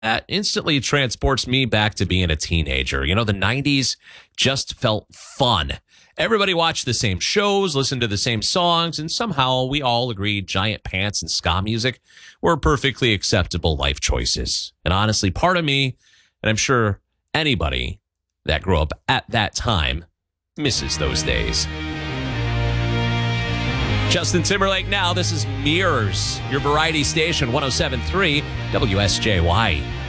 that instantly transports me back to being a teenager. You know, the 90s just felt fun. Everybody watched the same shows, listened to the same songs, and somehow we all agreed giant pants and ska music were perfectly acceptable life choices. And honestly, part of me, and I'm sure anybody that grew up at that time, misses those days. Justin Timberlake now. This is Mirrors, your variety station, 107.3 WSJY.